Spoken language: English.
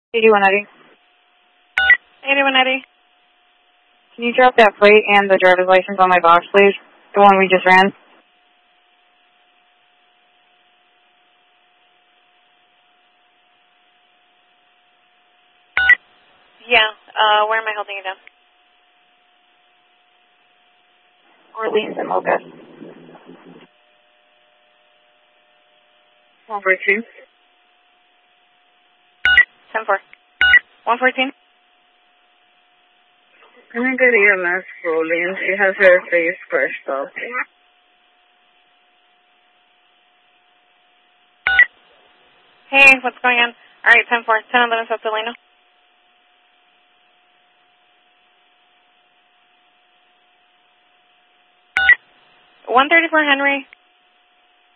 8180. 8180. Can you drop that plate and the driver's license on my box, please? The one we just ran. Yeah, where am I holding you down? Orleans and Mocha. 142. 10-4. 114. Can I get EMS for Orleans? She has her face scratched up. Hey, what's going on? All right, 10-4. 1011 South Delano. $134 Henry.